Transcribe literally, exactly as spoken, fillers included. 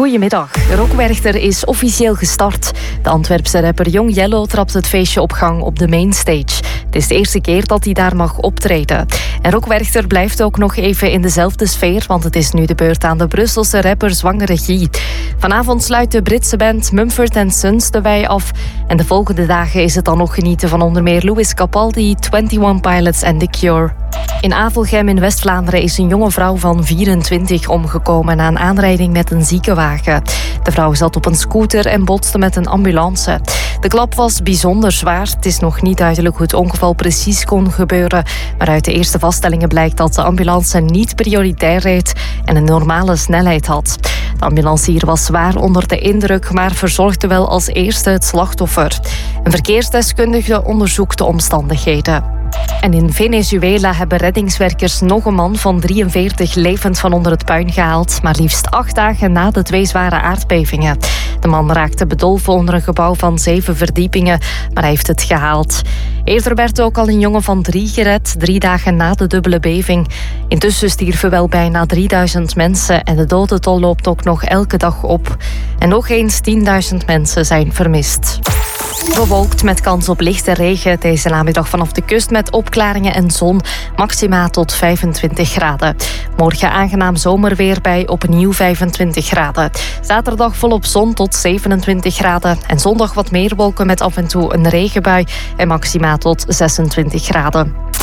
Goedemiddag. Rock Werchter is officieel gestart. De Antwerpse rapper Young Yellow trapt het feestje op gang op de mainstage. Het is de eerste keer dat hij daar mag optreden. En Rock Werchter blijft ook nog even in dezelfde sfeer, want het is nu de beurt aan de Brusselse rapper Zwangere Guy. Vanavond sluit de Britse band Mumford and Sons de wei af. En de volgende dagen is het dan nog genieten van onder meer Louis Capaldi, eenentwintig Pilots en The Cure. In Avelgem in West-Vlaanderen is een jonge vrouw van vierentwintig omgekomen na een aanrijding met een ziekenwagen. De vrouw zat op een scooter en botste met een ambulance. De klap was bijzonder zwaar. Het is nog niet duidelijk hoe het ongeval precies kon gebeuren. Maar uit de eerste vaststellingen blijkt dat de ambulance niet prioritair reed en een normale snelheid had. De ambulancier was zwaar onder de indruk, maar verzorgde wel als eerste het slachtoffer. Een verkeersdeskundige onderzoekt de omstandigheden. En in Venezuela hebben reddingswerkers nog een man van drieënveertig levend van onder het puin gehaald, maar liefst acht dagen na de twee zware aardbevingen. De man raakte bedolven onder een gebouw van zeven verdiepingen, maar hij heeft het gehaald. Eerder werd ook al een jongen van drie gered, drie dagen na de dubbele beving. Intussen stierven wel bijna drieduizend mensen en de dodental loopt ook nog elke dag op. En nog eens tienduizend mensen zijn vermist. Bewolkt met kans op lichte regen. Deze namiddag vanaf de kust met opklaringen en zon. Maxima tot vijfentwintig graden. Morgen aangenaam zomerweer bij opnieuw vijfentwintig graden. Zaterdag volop zon tot zevenentwintig graden. En zondag wat meer wolken met af en toe een regenbui. En maxima tot zesentwintig graden.